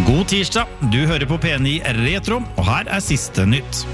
God tirsdag, du hører på P9 Retro, og her siste nytt.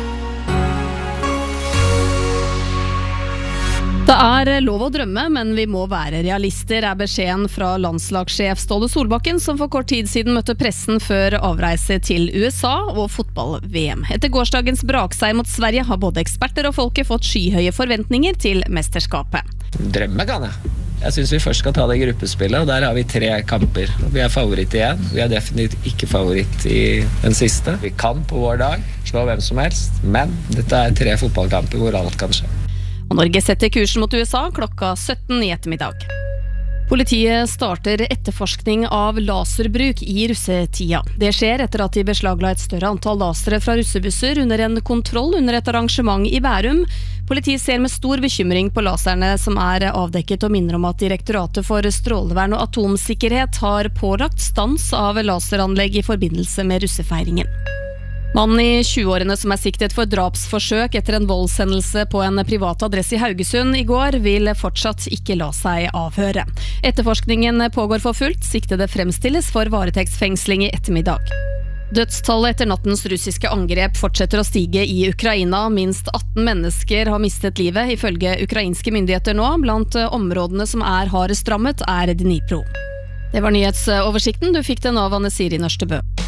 Det lov å drømme, men vi må være realister, beskjeden fra landslagssjef Ståle Solbakken, som for kort tid siden møtte pressen før avreise til USA og fotball-VM. Etter gårsdagens brakseier mot Sverige har både eksperter og folket fått skyhøye forventninger til mesterskapet. Drømme kan jeg. Jeg synes vi først skal ta det gruppespillet, og der har vi 3 kamper. Vi favoritt igjen. Vi definitivt ikke favoritt i den siste. Vi kan på vår dag slå hvem som helst, men dette 3 fotballkamper hvor alt kan skje. Og Norge setter kursen mot USA klokka 17 i ettermiddag. Politiet starter etterforskning av laserbruk i russetida. Det skjer etter at de beslagla et større antall lasere fra russebusser under en kontroll under et arrangement i Bærum. Politiet ser med stor bekymring på laserne som avdekket og minner om at Direktoratet for strålevern og atomsikkerhet har pålagt stans av laseranlegg i forbindelse med russefeiringen. Mannen i 20-årene som siktet for drapsforsøk etter en voldshendelse på en privat adresse i Haugesund i går, vil fortsatt ikke la seg avhøre. Etterforskningen pågår for fullt, siktede fremstilles for varetektsfengsling i ettermiddag. Dødstallet etter nattens russiske angrep fortsetter å stige i Ukraina. Minst 18 mennesker har mistet livet, ifølge ukrainske myndigheter nå. Blant områdene som hardest rammet Dnipro. Det var nyhetsoversikten. Du fikk den av Anne Siri Nørstebø.